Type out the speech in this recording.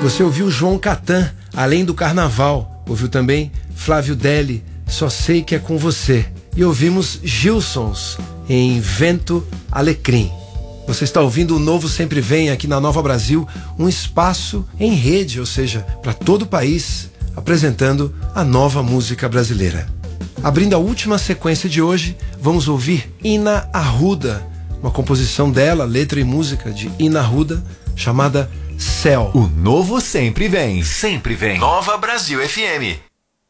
Você ouviu João Catan, Além do Carnaval. Ouviu também Flávio Deli, Só Sei Que É Com Você. E ouvimos Gilsons, em Vento Alecrim. Você está ouvindo o Novo Sempre Vem aqui na Nova Brasil, um espaço em rede, ou seja, para todo o país, apresentando a nova música brasileira. Abrindo a última sequência de hoje, vamos ouvir Ina Arruda, uma composição dela, letra e música de Ina Arruda, chamada Céu. O Novo Sempre Vem. Sempre vem. Nova Brasil FM.